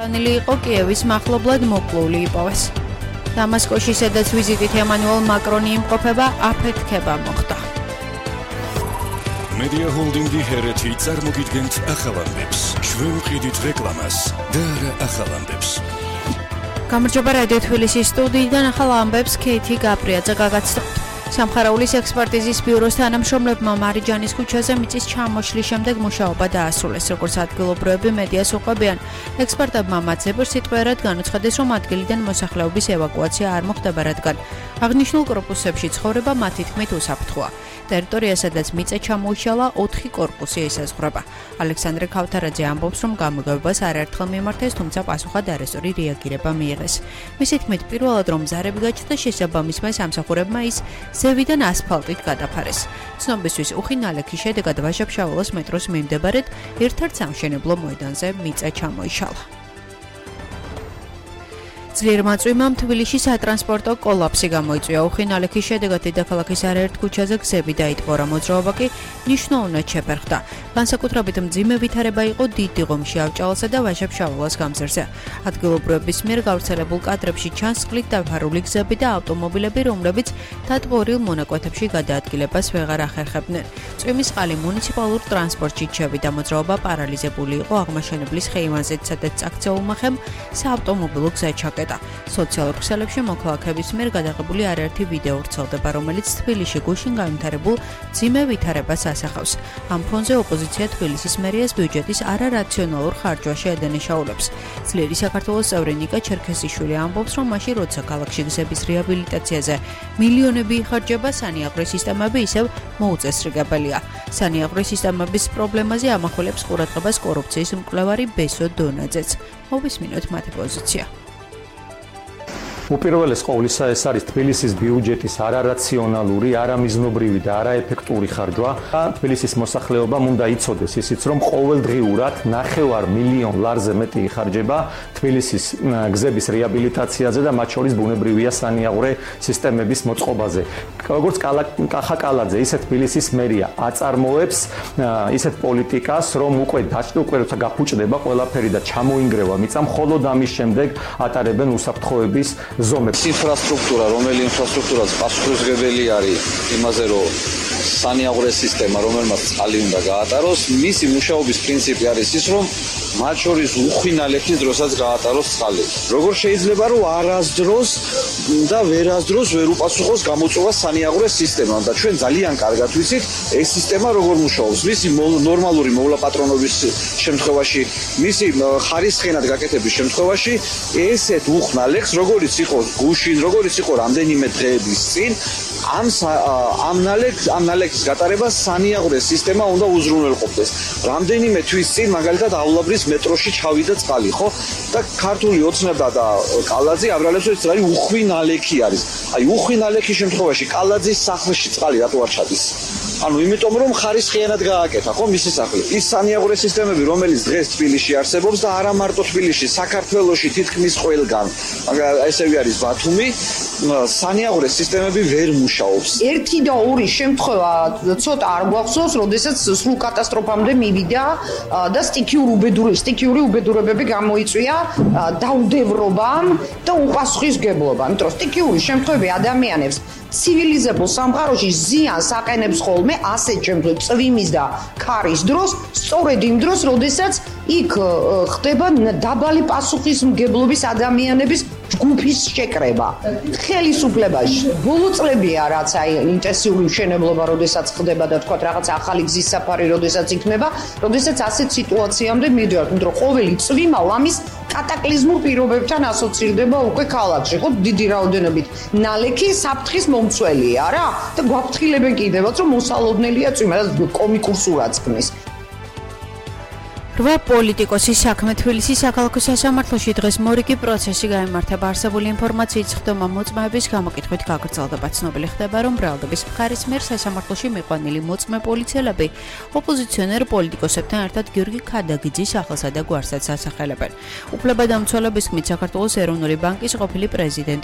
ანილი იყო კიევის მახლობლად მოკლული იპოვეს. დამასკოში, სადაც ვიზიტით ემანუელ მაკრონი იმყოფება, აფეთქება მოხდა. Media Holding-ი ჰერეთი წარმოგიდგენთ ახალ ამბებს. ჩვენ ვყიდით რეკლამას და არა ახალ ამბებს. გამარჯობა რადიო თბილისის სტუდიიდან ახალ ამბებს ქეითი გაბრიაძე გაგაცნობთ. სამხარაულის ექსპერტიზის ბიუროს თანამშრომლებმა მარიჯანის ქუჩაზე მიწის ჩამოშლის შემდეგ მუშაობა დაასრულეს, როგორც ადგილობრივები მედიას უყვებიან. ექსპერტებმა მათ ზეპირსიტყვიერად განუცხადეს, რომ ადგილიდან მოსახლეობის ევაკუაცია არ მოხდება, რადგან აღნიშნულ კორპუსებში ცხოვრება მათი თქმით უსაფრთხოა. ტერიტორია, სადაც მიწა ჩამოიშალა, 4 კორპუსი ესაზღვრება. ალექსანდრე ქავთარაძე ამბობს, რომ გამოგებებას არაერთხელ მიმართეს, თუმცა პასუხად არასწორი რეაგირება მიიღეს. მისი თქმით, პირველად რომ ზარები გაჩნდა, შესაბამისმა სამსახურებმა ის ზევიდან ასფალტით გადაფარეს. ცნობისთვის უხინალექის შედეგად ვაჟა-ფშაველას მეტროს მიმდებარედ ერთ-ერთ სამშენებლო მოედანზე მიწა ჩამოიშალა. ძლიერმა წვიმამ თბილისში სატრანსპორტო კოლაფსი გამოიწვია. უხინალექის შედეგად დედაქალაქის არაერთ ქუჩაზე გზები დაიტბორა, მოძრაობა კი მნიშვნელოვნად შეფერხდა. განსაკუთრებით მძიმე ვითარება იყო დიდი ღომში, ავჭალასა და ვაჟა-ფშაველას გამზირზე. ადგილობრივების მიერ გავრცელებულ კადრებში ჩანს წყლით დაფარული გზები და ავტომობილები, რომლებიც დატბორილ მონაკვეთებში გადაადგილებას ვეღარ ახერხებდნენ. წვიმის წყალი მუნიციპალურ ტრანსპორტში ჩევიდა, მოძრაობა პარალიზებული იყო აღმაშენებლის ხეივანზე, სადაც წაქცეულმა ხემ საავტომობილო გზა ჩაკეტა. სოციალურ ქსელებში მოქალაქეების მიერ გადაღებული არაერთი ვიდეო ვრცელდება, რომელიც თბილისში გუშინ განვითარებულ მძიმე ვითარებას ასახავს. ამ ფონზე ოპოზიცია თბილისის მერიას ბიუჯეტის არარაციონალურ ხარჯვაში ადანაშაულებს. ძლიერი საქართველოს წევრი ნიკა ჩერქეზიშვილი ამბობს, რომ მაშინ როცა ქალაქში გზების რეაბილიტაციაზე მილიონები იხარჯება, სანიაღვრე სისტემები ისევ მოუწესრიგებელია. სანიაღვრე სისტემების პრობლემაზე ამახვილებს ყურადღებას კორუფციის მკვლევარი ბესო დონაძეც. მოვისმინოთ მათი პოზიცია. უპირველეს ყოვლისა ეს არის თბილისის ბიუჯეტის არარაციონალური, არამიზნობრივი და არაეფექტური ხარჯვა. თბილისის მოსახლეობამ უნდა იცოდეს ისიც, რომ ყოველდღიურად 9 მილიონ ლარზე მეტი იხარჯება თბილისის გზების რეაბილიტაციაზე და მათ შორის ბუნებრივია სანიაღვრე სისტემების მოწყობაზე. როგორც კახა კალაძე, ისე თბილისის მერია აწარმოებს ისეთ პოლიტიკას, რომ უკვე როცა გაფუჭდება ყველაფერი და ჩამოინგრევა მიწა, მხოლოდ ამის შემდეგ ატარებენ უსაფრთხოების ზომებს. ინფრასტრუქტურა, რომელი ინფრასტრუქტურაც პასუხისმგებელი არის იმაზე, რომ სანიაღვრე სისტემა, რომელმაც წყალი უნდა გაატაროს, მისი მუშაობის პრინციპი არის ის, რომ მათ შორის უხინალექის დროსაც გაატაროს წყალი. როგორ შეიძლება, რომ არასდროს და ვერასდროს ვერ უპასუხოს გამოწვევა სანიაღვრე სისტემამ და ჩვენ ძალიან კარგად ვიცით, ეს სისტემა როგორ მუშაობს. მისი ნორმალური მოვლაპატრონობის შემთხვევაში, მისი ხარისხენად გაკეთების შემთხვევაში, ესეთ უხნალექს, როგორიც იყო გუშინ, როგორიც იყო რამდენიმე დღეების წინ, ამ ნალექის გატარება სანიაღვრე სისტემა უნდა უზრუნველყოფდეს. რამდენიმე თვის წინ მაგალითად ავლაბრის მეტროში ჩავიდა წყალი, ხო? და ქართული ოცნება და კალაძე აბრალებს, ეს არის უხვინალექი არის. აი უხვინალექის შემთხვევაში კალაძის სახლში წყალი რატო არ ჩადის? ანუ იმიტომ რომ ხარისხიანად გააკეთა, ხო, მისი სახლი. ის სანიაღვრე სისტემები, რომელიც დღეს თბილისში არსებობს და არა მარტო თბილისში, საქართველოში თითქმის ყველგან. მაგრამ ესევი არის ბათუმი, სანიაღვრე სისტემები ვერ მუშაობს. ერთი და ორი შემთხვევა ცოტა არ გვახსოვს, როდესაც სრულ კატასტროფამდე მივიდა და სტიქიური უბედურებები გამოიწვია დაუდევრობამ და უპასუხისმგებლობამ. იმიტომ რომ სტიქიური შემთხვევები ადამიანებს ცივილიზებულ სამყაროში ზიანს აყენებს ხოლმე ასეთ შემთხვევაში წვიმის და ქარის დროს, სწორედ იმ დროს, როდესაც იქ ხდება დაბალი პასუხისმგებლობის ადამიანების ჯგუფის შეკრება. ხელისუფლებაში ბოლო წლებია, რაც აი ინტენსიური მშენებლობა, როდესაც ხდება და თქვა რაღაც ახალი გზის საფარი, როდესაც იქნება, როდესაც ასეთ სიტუაციამდე მივიდივართ, იმიტომ რომ ყოველი წვიმა ლამის კატაკლიზმურ პირობებთან ასოცირდება უკვე ქალაქში, ხო, დიდი რაოდენობით ნალექი საფრთხის მომცველია რა და გვაფრთხილებენ კიდევაც, რომ მოსალოდნელია წვიმა და კომიკურ სურათს ქმნის. 8 პოლიტიკოსის საქმე თბილისის საქალაქო სასამართლოში დღეს მორიგი პროცესი გაიმართება. არსებული ინფორმაციით ხდომა მოწმეების გამოკითხვით გაგრძელდება. ცნობილი ხდება, რომ ბრალდების მხარის მიერ სასამართლოში მიყვანილი მოწმე პოლიციელები ოპოზიციონერ პოლიტიკოსებთან ერთად გიორგი ქადაგიძის სახელსა და გვარსაც ასახელებენ. უფლებადამცველების თქმით, საქართველოს ეროვნული ბანკის ყოფილი პრეზიდენტი